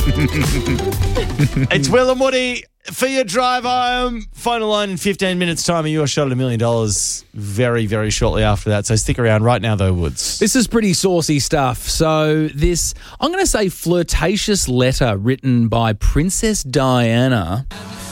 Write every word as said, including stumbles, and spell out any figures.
It's Will and Woody for your drive home. Final line in fifteen minutes' time, and your shot at a million dollars very, very shortly after that. So stick around right now, though, Woods. This is pretty saucy stuff. So this, I'm going to say flirtatious letter written by Princess Diana